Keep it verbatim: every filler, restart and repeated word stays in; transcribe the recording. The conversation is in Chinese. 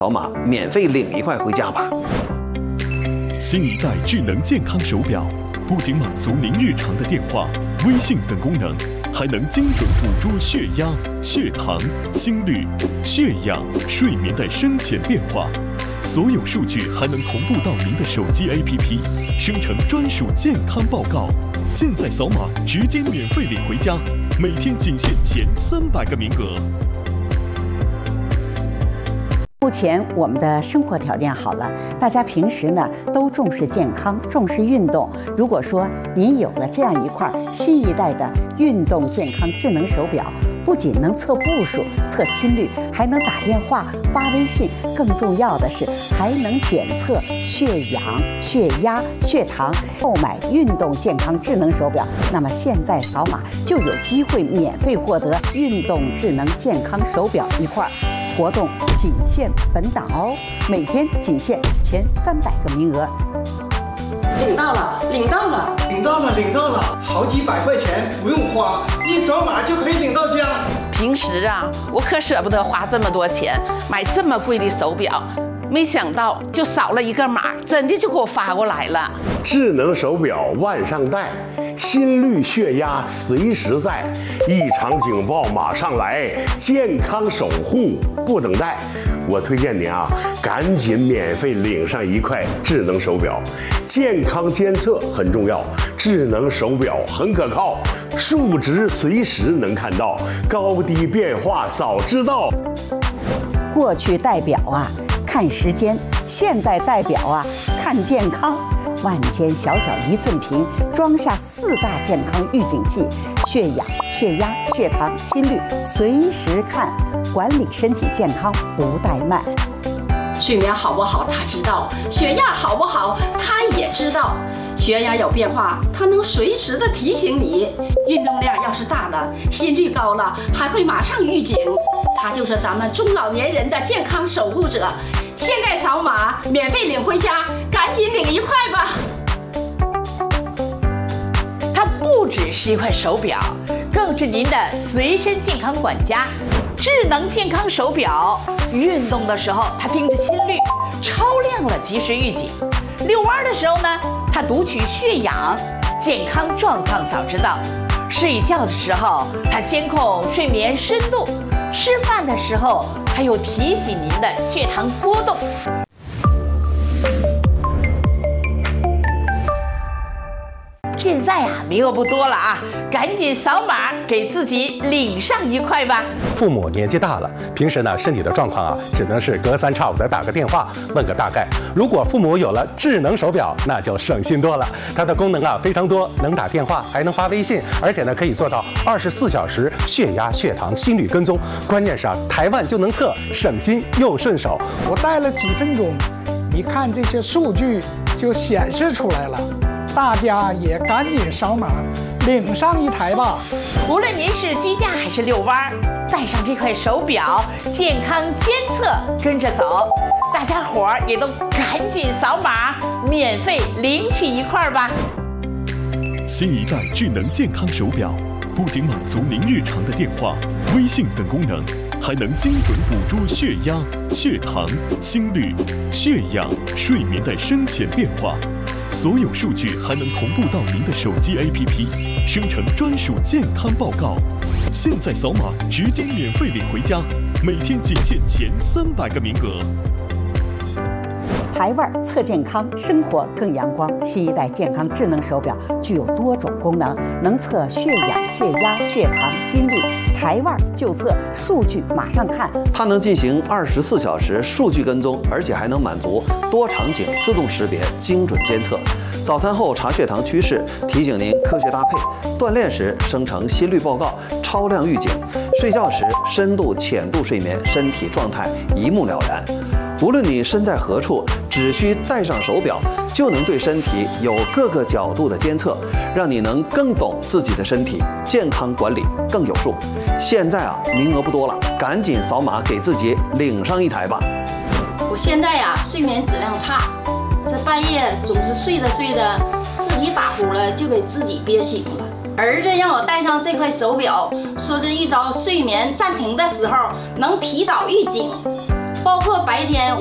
扫码免费领一块回家吧。 新一代智能健康手表不仅满足您日常的电话、微信等功能，还能精准捕捉血压、血糖、心率、血氧、睡眠的深浅变化。所有数据还能同步到您的手机 A P P， 生成专属健康报告。现在扫码直接免费领回家，每天仅限前三百个名额。 目前我们的生活条件好了，大家平时呢都重视健康，重视运动。如果说您有了这样一块新一代的运动健康智能手表，不仅能测步数、测心率，还能打电话、发微信，更重要的是还能检测血氧、血压、血糖。购买运动健康智能手表，那么现在扫码就有机会免费获得运动智能健康手表一块。活动仅限本档哦，每天仅限前三百个名额。 领到了，领到了， 领到了，领到了，好几百块钱不用花，一扫码就可以领到家。 平时啊，我可舍不得花这么多钱买这么贵的手表，没想到就扫了一个码，真的就给我发过来了。 智能手表万上带，心率血压随时在，异常警报马上来，健康守护不等待。我推荐您啊，赶紧免费领上一块智能手表，健康监测很重要，智能手表很可靠，数值随时能看到，高低变化早知道。 过去戴表啊看时间，现在戴表啊看健康。万千小小一寸屏，装下四大健康预警器，血氧、血压、血糖、心率随时看，管理身体健康不怠慢。 睡眠好不好他知道，血压好不好他也知道，血压有变化他能随时的提醒你，运动量要是大了，心率高了，还会马上预警。他就是咱们中老年人的健康守护者。现在扫码免费领回家，赶紧领一块吧。 它不只是一块手表，更是您的随身健康管家。智能健康手表，运动的时候它听着心率，超亮了及时预警；遛弯的时候呢，它读取血氧，健康状况早知道；睡觉的时候它监控睡眠深度；吃饭的时候它又提醒您的血糖波动。现在啊，名额不多了啊，赶紧扫码给自己领上一块吧。 父母年纪大了，平时呢身体的状况啊，只能是隔三差五的打个电话问个大概。如果父母有了智能手表，那就省心多了。它的功能啊非常多，能打电话，还能发微信，而且呢可以做到二十四小时血压、血糖、心率跟踪。关键是啊，台湾就能测，省心又顺手。 我戴了几分钟，你看这些数据就显示出来了。大家也赶紧扫码领上一台吧。 无论您是居家还是遛弯，带上这块手表，健康监测跟着走。大家伙儿也都赶紧扫码，免费领取一块吧。 新一代智能健康手表不仅满足您日常的电话、微信等功能，还能精准捕捉血压、血糖、心率、血氧、睡眠的深浅变化。所有数据还能同步到您的手机 A P P， 生成专属健康报告。现在扫码直接免费领回家，每天仅限前三百个名额。 台湾测健康，生活更阳光。新一代健康智能手表具有多种功能，能测血氧、血压、血糖、心率。台湾就测，数据马上看。 它能进行二十四小时数据跟踪，而且还能满足多场景自动识别、精准监测。早餐后查血糖趋势，提醒您科学搭配；锻炼时生成心率报告，超量预警；睡觉时深度浅度睡眠，身体状态一目了然。无论你身在何处，只需戴上手表，就能对身体有各个角度的监测，让你能更懂自己的身体，健康管理更有数。现在啊，名额不多了，赶紧扫码给自己领上一台吧。 我现在呀、啊，睡眠质量差，这半夜总是睡着睡着自己打呼了，就给自己憋醒了。儿子让我戴上这块手表，说是遇着睡眠暂停的时候能提早预警。 包括白天